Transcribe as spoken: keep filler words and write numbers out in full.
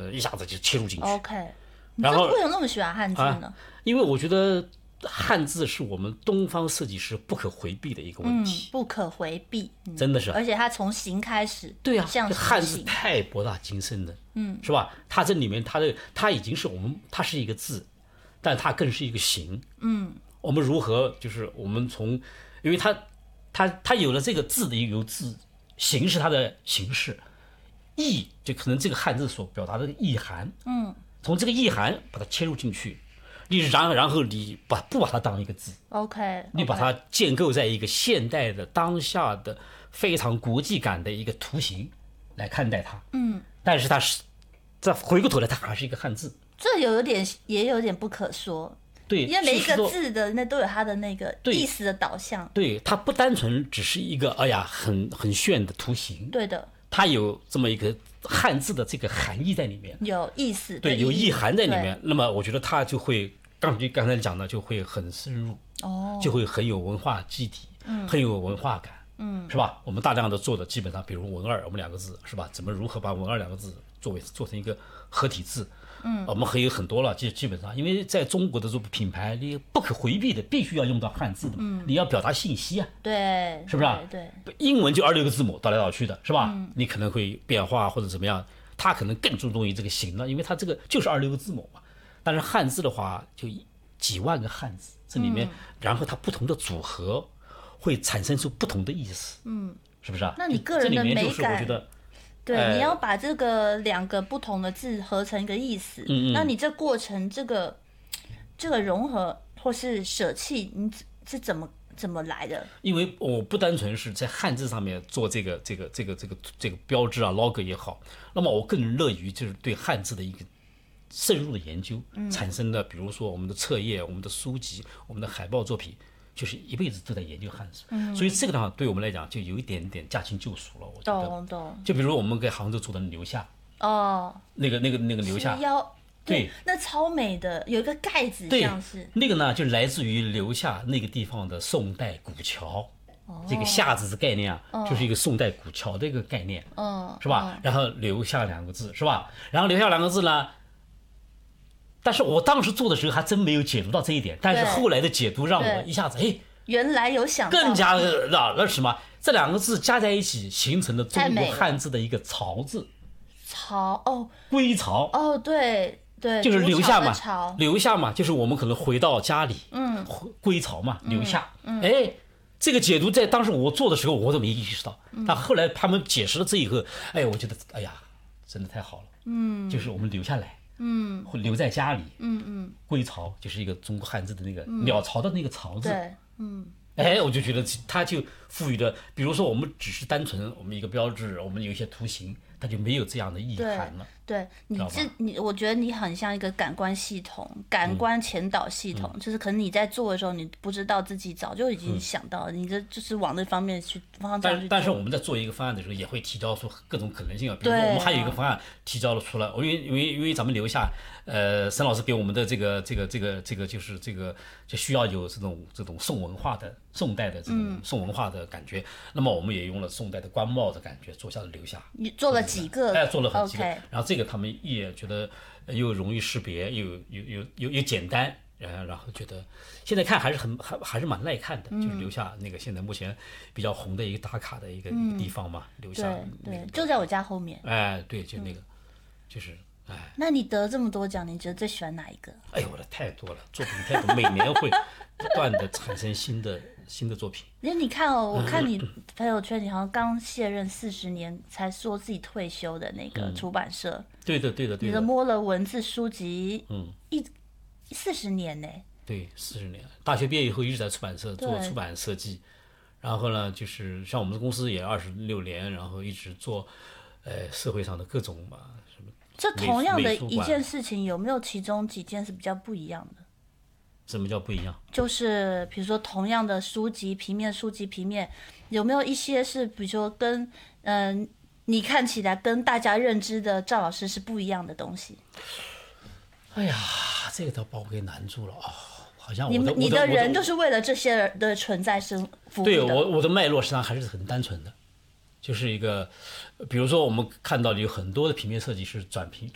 呃一下子就切入进去。 OK， 然后你为什么那么喜欢汉字呢？ 啊、因为我觉得汉字是我们东方设计师不可回避的一个问题， 嗯、不可回避，嗯、 真的是。 而且它从形开始， 对啊， 象汉字形太博大精深了，嗯，是吧？它这里面它的它已经是我们它是一个字，但它更是一个形，嗯，我们如何就是我们从，因为它它它有了这个字的有字形是它的形式，意就可能这个汉字所表达的意涵，嗯，从这个意涵把它切入进去，你然然后你把不把它当一个字 ，OK，, okay. 你把它建构在一个现代的当下的非常国际感的一个图形来看待它，嗯，但是它是再回过头来，它还是一个汉字， 这有点也有点不可说。 对， 因为每一个字的那都有它的那个意思的导向。 对，它不单纯只是一个哎呀很很炫的图形。 对的， 它有这么一个汉字的这个含义在里面， 有意思， 对，有意涵在里面。那么我觉得它就会，刚就刚才讲的，就会很深入，哦，就会很有文化基底，嗯，很有文化感，嗯，是吧？我们大量的做的基本上，比如文二，我们两个字是吧？怎么如何把文二两个字作为做成一个合体字？嗯，我们还有很多了，基基本上，因为在中国的这个品牌，你不可回避的，必须要用到汉字的嘛，嗯，你要表达信息啊， 对， 是不是啊？ 对， 对，英文就二十六个字母倒来倒去的，是吧？嗯，你可能会变化或者怎么样，它可能更注重于这个形了，因为它这个就是二十六个字母嘛。但是汉字的话，就几万个汉字，这里面，嗯，然后它不同的组合会产生出不同的意思，嗯，是不是啊？ 那你个人的美感， 我觉得。 对，呃、你要把这个两个不同的字合成一个意思，嗯嗯，那你这过程这个这个融合或是舍弃，你是怎么怎么来的？ 因为我不单纯是在汉字上面做这个这个这个这个这个标志啊 logo 也好，那么我更乐于就是对汉字的一个深入的研究，嗯，产生的比如说我们的册页、我们的书籍、我们的海报作品。就是一辈子都在研究汉字，嗯，所以这个的话对我们来讲就有一点点驾轻就熟了。我觉得， 懂懂。 就比如我们给杭州做的留下， 哦， 那个那个那个留下， 对，对那超美的，有一个盖子，像是那个呢，就来自于留下那个地方的宋代古桥。哦，这个下字的概念啊，哦，就是一个宋代古桥的一个概念，嗯，是吧？嗯，然后留下两个字，是吧？然后留下两个字呢？但是我当时做的时候还真没有解读到这一点，但是后来的解读让我一下子哎， 原来有想到， 更加的那什么，这两个字加在一起形成了中国汉字的一个巢字， 巢哦， 归巢哦，对对， 就是留下嘛，留下嘛，就是我们可能回到家里，嗯，归巢嘛，留下，嗯，哎，这个解读在当时我做的时候我都没意识到，但后来他们解释了这一个，哎，我觉得哎呀，真的太好了，嗯，就是我们留下来。嗯，会留在家里。嗯嗯，归巢就是一个中国汉字的那个鸟巢的那个巢字。 对，嗯， 哎，我就觉得它就赋予了，比如说我们只是单纯我们一个标志，我们有一些图形，它就没有这样的意涵了。 对，对你这你，我觉得你很像一个感官系统、感官前导系统，嗯，就是可能你在做的时候，你不知道自己早就已经想到了，嗯，你这就是往那方面去方向去做。 但但是我们在做一个方案的时候，也会提交出各种可能性啊。比如说我们还有一个方案提交了出来，因为因为因为咱们留下，呃，沈老师给我们的这个这个这个这个就是这个就需要有这种这种宋文化的宋代的这种宋文化的感觉，嗯，那么我们也用了宋代的官帽的感觉做下了留下。 你做了几个？ 哎，做了很几个。Okay. 然后这个他们也觉得又容易识别，又又又又又简单，然后然后觉得现在看还是很还还是蛮耐看的，嗯，就是留下那个现在目前比较红的一个打卡的一个，嗯，一个地方嘛，留下， 对对，就在我家后面。 哎，对，就那个，嗯，就是哎。 那你得这么多奖，你觉得最喜欢哪一个？ 哎呦，我的太多了，作品太多，每年会不断的产生新的。新的作品， 因为你看哦，我看你朋友圈，你好像刚卸任四十年才说自己退休的那个出版社， 嗯，对的对的对的， 你的摸了文字书籍，嗯，一四十年呢， 对，四十年，大学毕业以后一直在出版社做出版设计，然后呢，就是像我们的公司也二十六年，然后一直做，呃，社会上的各种嘛，什么， 这同样的一件事情，有没有其中几件是比较不一样的？ 什么叫不一样？ 就是比如说同样的书籍平面，书籍平面有没有一些是比如说跟嗯、呃、你看起来跟大家认知的赵老师是不一样的东西？ 哎呀，这个都把我给难住了啊！哦，好像我的你你的人就是为了这些人的存在生服务的。 对，我我的脉络实际上还是很单纯的，就是一个，比如说我们看到有很多的平面设计师转平